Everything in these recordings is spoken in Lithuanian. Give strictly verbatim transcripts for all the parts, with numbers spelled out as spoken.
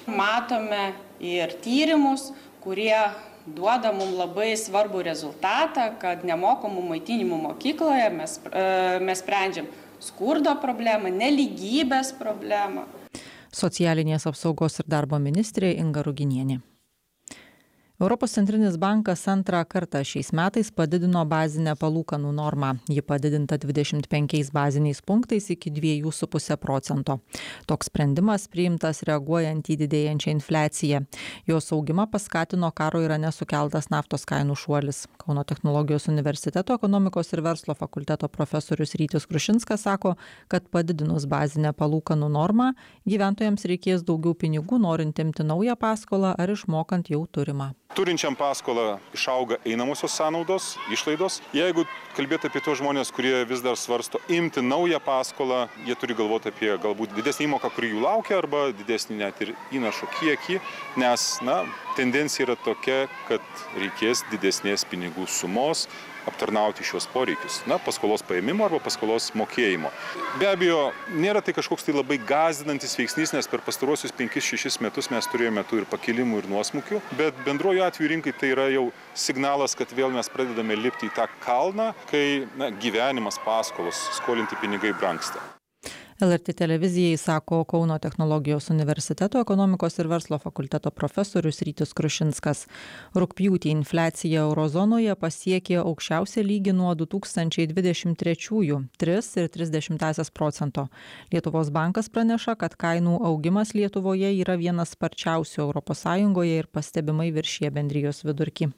matome ir tyrimus, kurie duoda mums labai svarbų rezultatą, kad nemokamų maitinimų mokykloje mes, mes sprendžiam skurdo problemą, nelygybės problemą. Socialinės apsaugos ir darbo ministrė Inga Ruginienė. Europos centrinis bankas antrą kartą šiais metais padidino bazinę palūkanų normą. Ji padidinta dvidešimt penkiais baziniais punktais iki dviejų su puse procento. Toks sprendimas priimtas reaguojant į didėjančią infliaciją. Jos augimą paskatino karo Irane sukeltas naftos kainų šuolis. Kauno technologijos universiteto ekonomikos ir verslo fakulteto profesorius Rytis Krušinskas sako, kad padidinus bazinę palūkanų normą, gyventojams reikės daugiau pinigų, norint imti naują paskolą ar išmokant jau turimą. Turinčiam paskolą išauga einamosios sąnaudos, išlaidos. Jeigu kalbėti apie tos žmonės, kurie vis dar svarsto imti naują paskolą, jie turi galvoti apie galbūt didesnį įmoką, kuri jų laukia, arba didesnį net ir įnašo kiekį, nes na, tendencija yra tokia, kad reikės didesnės pinigų sumos aptarnauti šios poreikius, na, paskolos paėmimo arba paskolos mokėjimo. Be abejo, nėra tai kažkoks tai labai gąsdinantis veiksnys, nes per pastaruosius penkis šešis metus mes turėjome tų ir pakilimų, ir nuosmukių, bet bendrojo atveju rinkai tai yra jau signalas, kad vėl mes pradedame lipti į tą kalną, kai na, gyvenimas, paskolos, skolinti pinigai brangsta. L R T televizijai sako Kauno technologijos universiteto ekonomikos ir verslo fakulteto profesorius Rytis Krušinskas. Rugpjūtį infliacija eurozonoje pasiekė aukščiausią lygį nuo du tūkstančiai dvidešimt trečiųjų - tris ir tris dešimtąsias procento. Lietuvos bankas praneša, kad kainų augimas Lietuvoje yra vienas sparčiausių Europos Sąjungoje ir pastebimai viršija bendrijos vidurkį.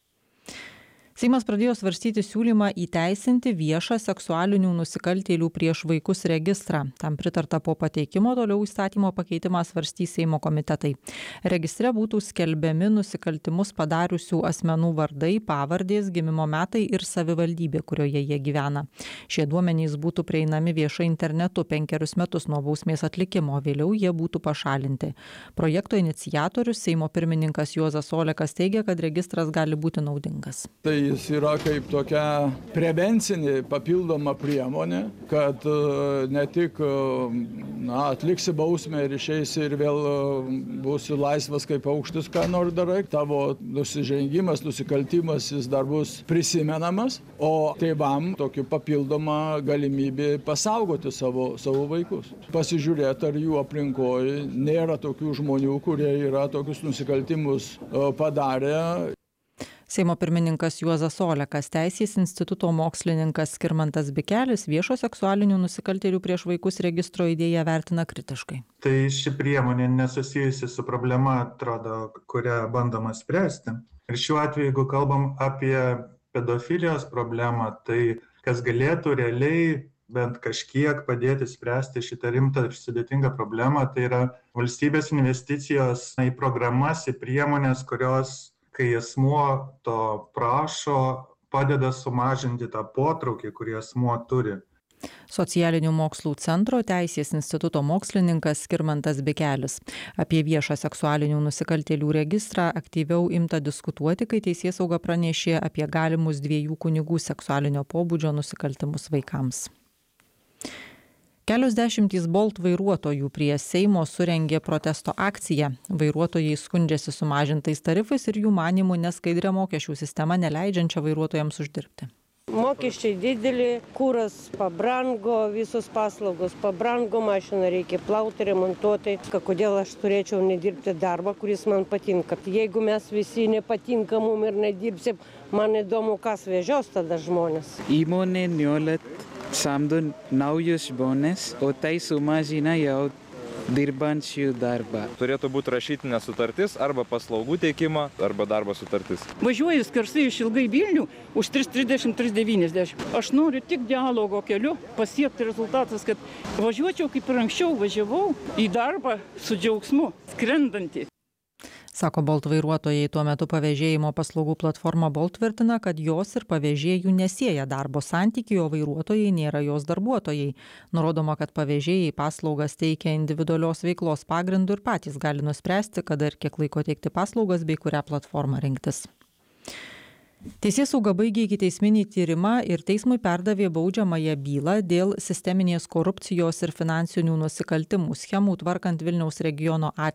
Seimas pradėjo svarstyti siūlymą įteisinti viešą seksualinių nusikaltėlių prieš vaikus registrą. Tam pritarta po pateikimo, toliau įstatymo pakeitimą svarstys Seimo komitetai. Registre būtų skelbiami nusikaltimus padariusių asmenų vardai, pavardės, gimimo metai ir savivaldybė, kurioje jie gyvena. Šie duomenys būtų prieinami viešai internetu penkerius metus nuo bausmės atlikimo, vėliau jie būtų pašalinti. Projekto iniciatorius, Seimo pirmininkas Juozas Olekas teigia, kad registras gali būti naudingas. Tai jis yra kaip tokia prevencinė papildoma priemonė, kad ne tik na, atliksi bausmę ir išeisi ir vėl būsi laisvas kaip aukštis, ką nors darai. Tavo nusižengimas, nusikaltimas jis dar bus prisimenamas, o tėvam tokia papildoma galimybė pasaugoti savo, savo vaikus. Pasižiūrėti, ar jų aplinkoje nėra tokių žmonių, kurie yra tokius nusikaltimus padarę. Seimo pirmininkas Juozas Olekas, Teisės instituto mokslininkas Skirmantas Bikelis viešo seksualinių nusikaltėlių prieš vaikus registro idėją vertina kritiškai. Tai ši priemonė nesusijusi su problema, atrodo, kurią bandoma spręsti. Ir šiuo atveju, jeigu kalbam apie pedofilijos problemą, tai kas galėtų realiai bent kažkiek padėti spręsti šitą rimtą ir sudėtingą problemą, tai yra valstybės investicijos į programas, į priemonės, kurios kai asmuo to prašo, padeda sumažinti tą potraukį, kurį asmuo turi. Socialinių mokslų centro Teisės instituto mokslininkas Skirmantas Bikelis. Apie viešą seksualinių nusikaltėlių registrą aktyviau imta diskutuoti, kai Teisėsauga pranešė apie galimus dviejų kunigų seksualinio pobūdžio nusikaltimus vaikams. Kelios dešimtys Bolt vairuotojų prie Seimo surengė protesto akciją. Vairuotojai skundžiasi sumažintais tarifais ir jų manymų neskaidrė mokesčių sistema neleidžiančia vairuotojams uždirbti. Mokesčiai dideli, kūras pabrango, visos paslaugos pabrango, mašiną reikia plauti, remontuoti. Kodėl aš turėčiau nedirbti darbą, kuris man patinka? Jeigu mes visi nepatinka mum ir nedirbsim, man įdomu, kas vežios tada žmonės. Įmonė nuolat samdo naujus žmonės, o tai sumažina jau dirbančių darbą. Turėtų būti rašytinė sutartis arba paslaugų teikimo, arba darbo sutartis. Važiuoju skersai iš Ilgai Vilnių už trys trisdešimt trys devyniasdešimt. Aš noriu tik dialogo keliu pasiekti rezultatas, kad važiuočiau kaip ir anksčiau važiavau į darbą su džiaugsmu, skrendantį. Sako Bolt vairuotojai, tuo metu pavėžėjimo paslaugų platforma Bolt tvirtina, kad jos ir pavėžėjų nesieja darbo santykių, o vairuotojai nėra jos darbuotojai. Nurodoma, kad pavėžėjai paslaugas teikia individualios veiklos pagrindu ir patys gali nuspręsti, kada ir kiek laiko teikti paslaugas bei kurią platformą rinktis. Teisėsauga baigė ikiteisminį tyrimą ir teismui perdavė baudžiamąją bylą dėl sisteminės korupcijos ir finansinių nusikaltimų schemų tvarkant Vilniaus regiono